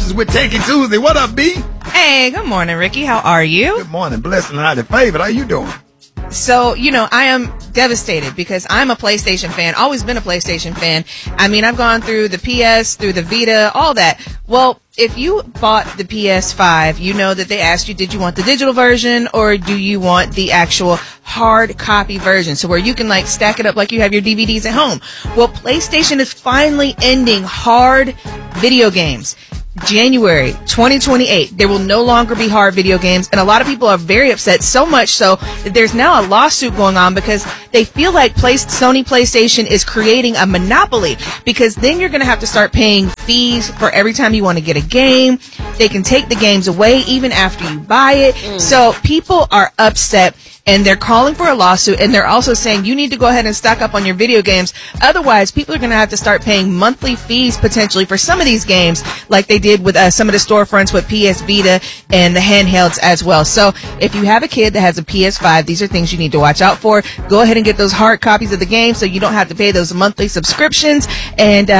Alloysius with Techie Tuesday. What up, B? Hey, good morning, Ricky. How are you? Good morning. Blessed and highly favored. How you doing? So, I am devastated because I'm a PlayStation fan, always been a PlayStation fan. I mean, I've gone through the PS, through the Vita, all that. Well, if you bought the PS5, you know that they asked you, did you want the digital version or do you want the actual hard copy version? So where you can stack it up like you have your DVDs at home. Well, PlayStation is finally ending hard video games. January 2028, there will no longer be hard video games, and a lot of people are very upset, so much so that there's now a lawsuit going on because they feel like Sony PlayStation is creating a monopoly, because then you're going to have to start paying fees for every time you want to get a game. They can take the games away even after you buy it. So people are upset, and they're calling for a lawsuit, and they're also saying you need to go ahead and stock up on your video games. Otherwise, people are going to have to start paying monthly fees potentially for some of these games, like they did with some of the storefronts with PS Vita and the handhelds as well. So if you have a kid that has a PS5, these are things you need to watch out for. Go ahead and get those hard copies of the game so you don't have to pay those monthly subscriptions. And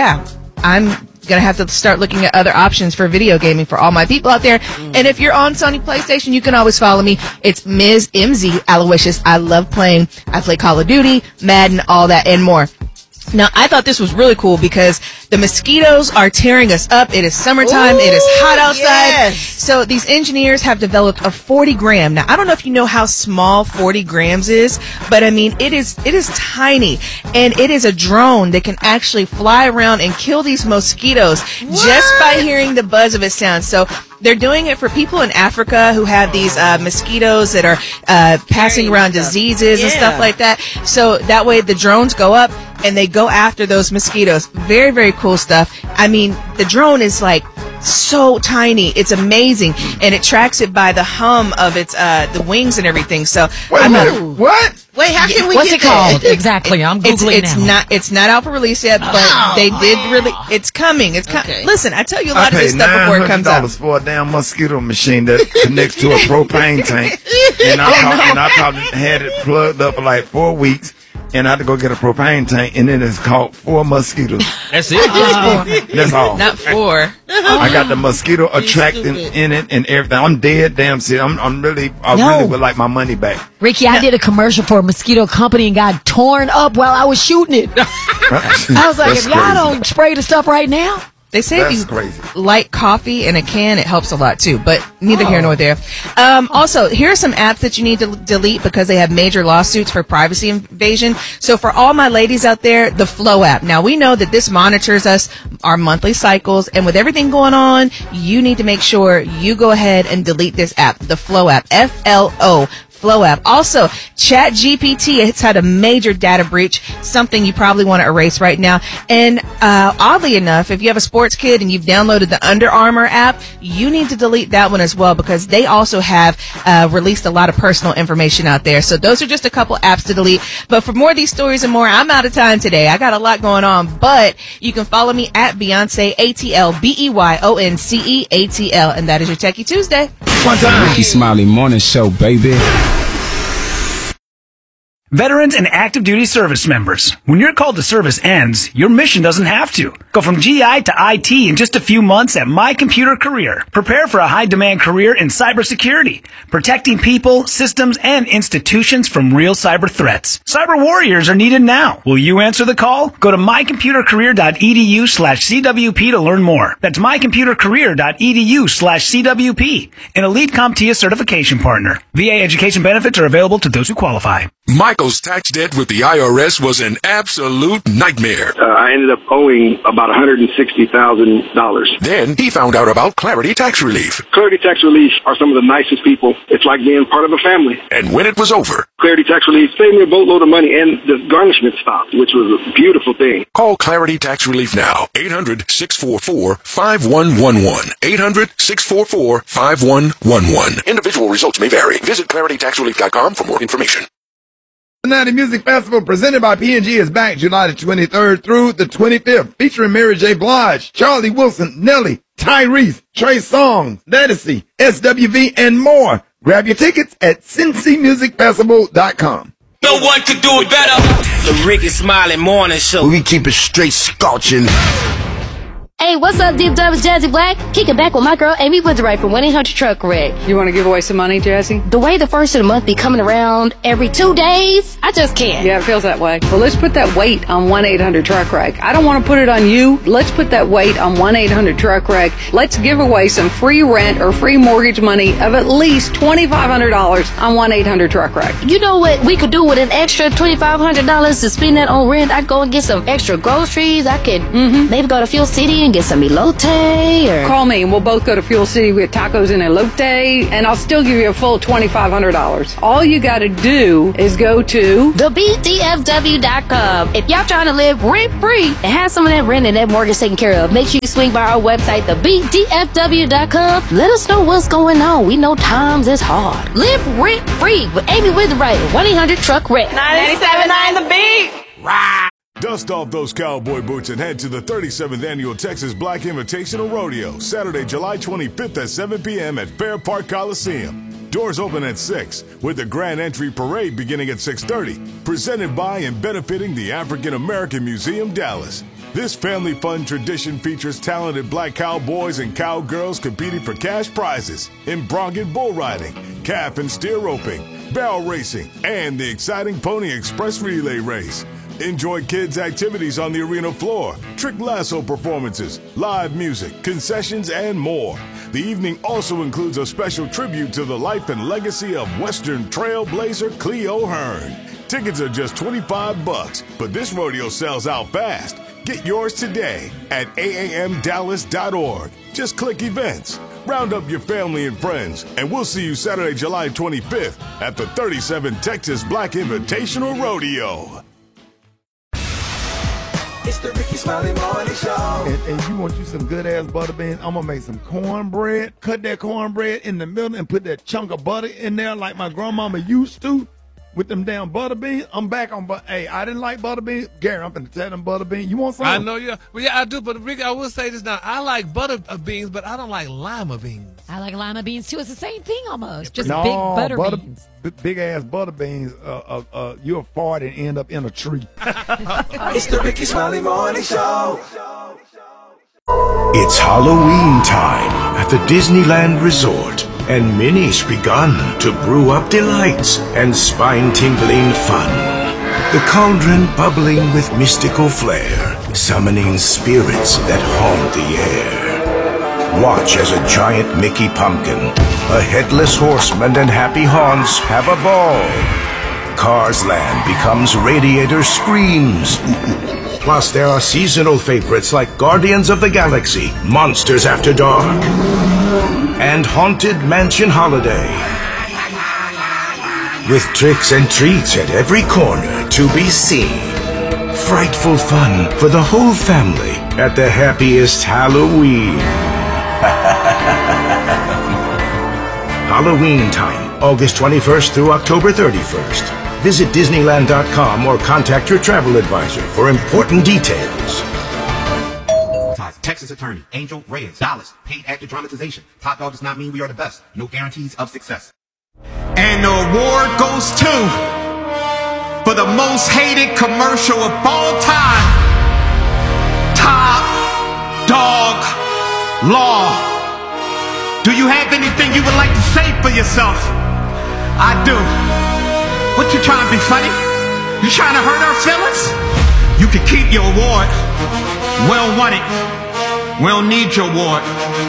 I'm going to have to start looking at other options for video gaming for all my people out there. And if you're on Sony PlayStation, you can always follow me. It's Ms. MZ Aloysius. I love playing. I play Call of Duty, Madden, all that and more. Now, I thought this was really cool because the mosquitoes are tearing us up. It is summertime. Ooh, it is hot outside. Yes. So these engineers have developed a 40-gram. Now, I don't know if you know how small 40 grams is, but I mean, it is tiny. And it is a drone that can actually fly around and kill these mosquitoes just by hearing the buzz of its sound. So they're doing it for people in Africa who have these mosquitoes that are passing around diseases and stuff like that. So that way the drones go up and they go after those mosquitoes. Very, very cool stuff. I mean, the drone is so tiny. It's amazing. And it tracks it by the hum of its the wings and everything. So wait a minute. What? Wait, how can we What's get it called? Exactly. I'm Googling now. It's not out for release yet, but they did really. It's coming. It's coming. Okay. Listen, I tell you a lot of this stuff before it comes out. $900 for a damn mosquito machine that connects to a propane tank, and I probably had it plugged up for like 4 weeks. And I had to go get a propane tank, and then it's caught 4 mosquitoes. That's it? That's all. Not 4. I got the mosquito attractant in it and everything. I'm dead, damn shit. I really would like my money back. Ricky, I did a commercial for a mosquito company and got torn up while I was shooting it. I was like, if y'all don't spray the stuff right now. They say if you light coffee in a can, it helps a lot too, but neither here nor there. Also, here are some apps that you need to delete because they have major lawsuits for privacy invasion. So for all my ladies out there, the Flow app. Now, we know that this monitors our monthly cycles, and with everything going on, you need to make sure you go ahead and delete this app, the Flow app, FLO. Flow app. Also, ChatGPT has had a major data breach, something you probably want to erase right now. And oddly enough, if you have a sports kid and you've downloaded the Under Armour app, you need to delete that one as well because they also have released a lot of personal information out there. So those are just a couple apps to delete. But for more of these stories and more, I'm out of time today. I got a lot going on, but you can follow me at Beyonce ATL, BEYONCE ATL, and that is your Techie Tuesday. One time. Ricky Smiley Morning Show, baby. Veterans and active duty service members, when your call to service ends, your mission doesn't have to. Go from GI to IT in just a few months at My Computer Career. Prepare for a high-demand career in cybersecurity, protecting people, systems, and institutions from real cyber threats. Cyber warriors are needed now. Will you answer the call? Go to mycomputercareer.edu/CWP to learn more. That's mycomputercareer.edu/CWP, an elite CompTIA certification partner. VA education benefits are available to those who qualify. Michael's tax debt with the IRS was an absolute nightmare. I ended up owing about $160,000. Then he found out about Clarity Tax Relief. Clarity Tax Relief are some of the nicest people. It's like being part of a family. And when it was over, Clarity Tax Relief saved me a boatload of money, and the garnishment stopped, which was a beautiful thing. Call Clarity Tax Relief now. 800-644-5111. 800-644-5111. Individual results may vary. Visit claritytaxrelief.com for more information. The Cincinnati Music Festival presented by P&G is back July the 23rd through the 25th, featuring Mary J. Blige, Charlie Wilson, Nelly, Tyrese, Trey Songz, Ledisi, SWV, and more. Grab your tickets at cincymusicfestival.com. No one could do it better. The Ricky Smiley Morning Show. We keep it straight scorching. Hey, what's up, Deep Dub? It's Jazzy Black. Kicking back with my girl Amy Woodsright from 1-800-TRUCK Wreck. You want to give away some money, Jazzy? The way the first of the month be coming around every 2 days, I just can't. Yeah, it feels that way. Well, let's put that weight on 1-800-TRUCK Wreck. I don't want to put it on you. Let's put that weight on 1-800-TRUCK Wreck. Let's give away some free rent or free mortgage money of at least $2,500 on 1-800-TRUCK Wreck. You know what we could do with an extra $2,500 to spend that on rent? I'd go and get some extra groceries. I could maybe go to Fuel City and get some elote or... Call me and we'll both go to Fuel City with tacos and elote, and I'll still give you a full $2,500. All you got to do is go to thebdfw.com. If y'all trying to live rent-free and have some of that rent and that mortgage taken care of, make sure you swing by our website, thebdfw.com. Let us know what's going on. We know times is hard. Live rent-free with Amy Woodsright, 1-800-TRUCK Wreck. 97.9 The Beat. Dust off those cowboy boots and head to the 37th Annual Texas Black Invitational Rodeo, Saturday, July 25th at 7 p.m. at Fair Park Coliseum. Doors open at 6, with the Grand Entry Parade beginning at 6:30, presented by and benefiting the African American Museum, Dallas. This family fun tradition features talented black cowboys and cowgirls competing for cash prizes in bronc and bull riding, calf and steer roping, barrel racing, and the exciting Pony Express Relay Race. Enjoy kids' activities on the arena floor, trick lasso performances, live music, concessions, and more. The evening also includes a special tribute to the life and legacy of Western trailblazer Cleo Hearn. Tickets are just $25, but this rodeo sells out fast. Get yours today at aamdallas.org. Just click events. Round up your family and friends, and we'll see you Saturday, July 25th at the 37th Texas Black Invitational Rodeo. It's the Ricky Smiley Morning Show. And you want you some good ass butter beans? I'm gonna make some cornbread. Cut that cornbread in the middle and put that chunk of butter in there like my grandmama used to with them damn butter beans. I'm back on Hey, I didn't like butter beans. Gary, I'm gonna tell them butter beans. You want some? I know you. Well, yeah, I do. But Ricky, I will say this now. I like butter beans, but I don't like lima beans. I like lima beans too. It's the same thing almost. Just no, big butter beans. Big ass butter beans. You'll fart and end up in a tree. It's the Ricky Smiley Morning Show. It's Halloween time at the Disneyland Resort, and Minnie's begun to brew up delights and spine-tingling fun. The cauldron bubbling with mystical flair, summoning spirits that haunt the air. Watch as a giant Mickey pumpkin, a headless horseman, and Happy Haunts have a ball. Cars Land becomes Radiator Screams. Plus, there are seasonal favorites like Guardians of the Galaxy, Monsters After Dark, and Haunted Mansion Holiday. With tricks and treats at every corner to be seen. Frightful fun for the whole family at the happiest Halloween. Halloween time, August 21st through October 31st. Visit Disneyland.com or contact your travel advisor for important details. Texas attorney, Angel Reyes, Dallas, paid actor dramatization. Top Dog does not mean we are the best. No guarantees of success. And the award goes to, for the most hated commercial of all time, Top Dog Law. Do you have anything you would like to say for yourself? I do. What, you trying to be funny? You trying to hurt our feelings? You can keep your award. We don't want it. We don't need your award.